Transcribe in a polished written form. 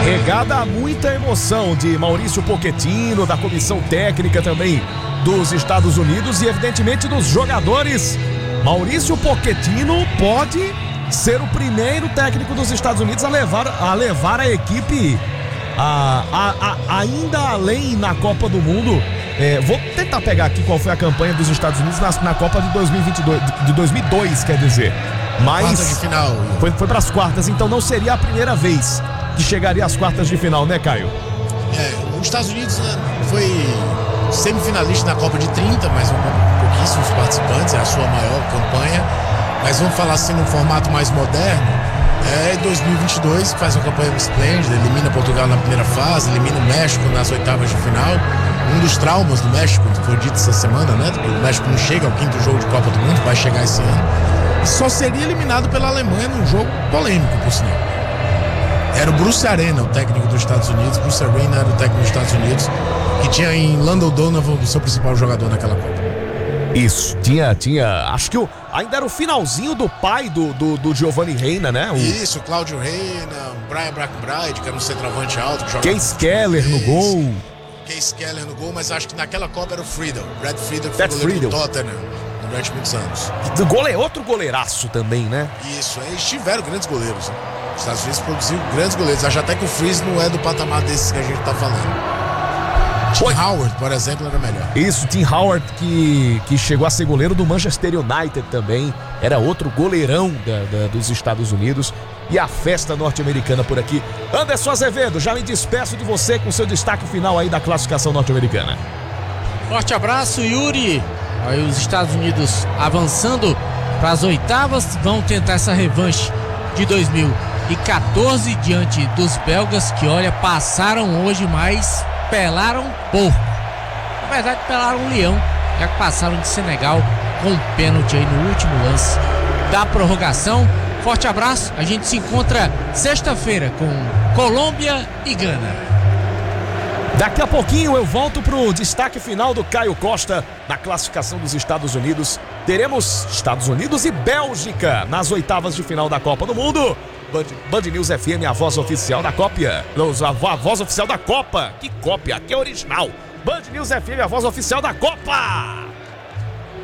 regada a muita emoção de Maurício Pochettino, da comissão técnica também dos Estados Unidos e evidentemente dos jogadores. Maurício Pochettino pode ser o primeiro técnico dos Estados Unidos a levar a equipe ainda além na Copa do Mundo. Vou tentar pegar aqui qual foi a campanha dos Estados Unidos na Copa de 2002, quer dizer. Mas quartas de final. Foi para as quartas, então não seria a primeira vez que chegaria às quartas de final, né, Caio? Os Estados Unidos foi semifinalista na Copa de 30, mas pouquíssimos participantes, é a sua maior campanha. Mas vamos falar assim num formato mais moderno. 2022 faz uma campanha esplêndida, elimina Portugal na primeira fase, elimina o México nas oitavas de final. Um dos traumas do México, que foi dito essa semana, né? Que o México não chega ao quinto jogo de Copa do Mundo, vai chegar esse ano. E só seria eliminado pela Alemanha num jogo polêmico, por sinal. Era o Bruce Arena, o técnico dos Estados Unidos. Bruce Arena era o técnico dos Estados Unidos, que tinha em Landon Donovan o seu principal jogador naquela Copa. Isso, tinha, acho que ainda era o finalzinho do pai do Giovanni Reina, né? Isso, Cláudio Reina, Brian Brackenbride, que era um centroavante alto. Case Keller no gol. Case Keller no gol, mas acho que naquela Copa era o Friedel. Brad Friedel, que foi goleiro do Tottenham durante muitos anos. Outro goleiraço também, né? Isso, eles tiveram grandes goleiros. Né? Os Estados Unidos produziu grandes goleiros. Acho até que o Freeze não é do patamar desses que a gente tá falando. Tim Howard, por exemplo, era melhor. Isso, Tim Howard, que chegou a ser goleiro do Manchester United também. Era outro goleirão dos Estados Unidos. E a festa norte-americana por aqui. Anderson Azevedo, já me despeço de você com seu destaque final aí da classificação norte-americana. Forte abraço, Yuri. Aí os Estados Unidos avançando para as oitavas, vão tentar essa revanche de 2014 diante dos belgas, que olha, passaram hoje, mas pelaram porco. Na verdade, pelaram um leão, já que passaram de Senegal com um pênalti aí no último lance da prorrogação. Forte abraço, a gente se encontra sexta-feira com Colômbia e Gana. Daqui a pouquinho eu volto pro destaque final do Caio Costa na classificação dos Estados Unidos. Teremos Estados Unidos e Bélgica nas oitavas de final da Copa do Mundo. Band News FM, a voz oficial da cópia. A voz oficial da Copa. Que cópia? Que original. Band News FM, a voz oficial da Copa.